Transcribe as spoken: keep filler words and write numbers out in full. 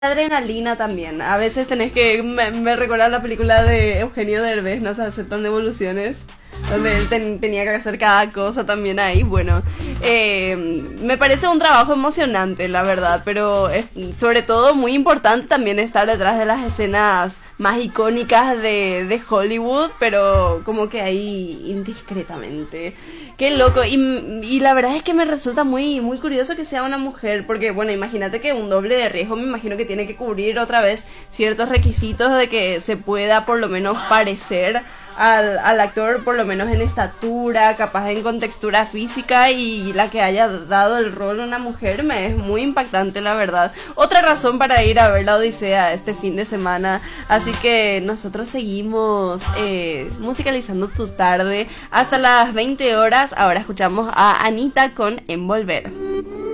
Adrenalina también. A veces tenés que... Me, me recuerda la película de Eugenio Derbez, no se aceptan devoluciones. Donde él ten, tenía que hacer cada cosa también ahí. Bueno, eh, me parece un trabajo emocionante, la verdad. Pero es sobre todo muy importante también estar detrás de las escenas más icónicas de, de Hollywood. Pero como que ahí indiscretamente. Qué loco. Y, y la verdad es que me resulta muy, muy curioso que sea una mujer. Porque bueno, imagínate que un doble de riesgo me imagino que tiene que cubrir otra vez ciertos requisitos de que se pueda por lo menos parecer al, al actor, por lo menos en estatura, capaz en contextura física, y la que haya dado el rol a una mujer me es muy impactante, la verdad. Otra razón para ir a ver La Odisea este fin de semana. Así que nosotros seguimos eh, musicalizando tu tarde hasta las veinte horas. Ahora escuchamos a Anita con Envolver.